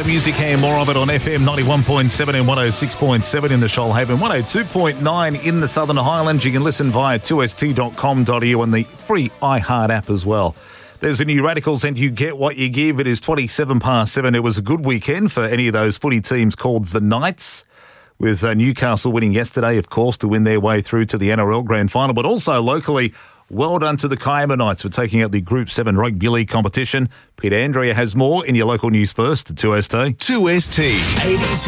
better music here, more of it on FM 91.7 and 106.7 in the Shoalhaven, 102.9 in the Southern Highlands. You can listen via 2st.com.au and the free iHeart app as well. There's a new Radicals and you get what you give. It is 7:27. It was a good weekend for any of those footy teams called the Knights, with Newcastle winning yesterday, of course, to win their way through to the NRL Grand Final. But also locally, well done to the Kiama Knights for taking out the Group 7 Rugby League competition. Peter Andrea has more in your local news first at 2ST. 2ST. 80s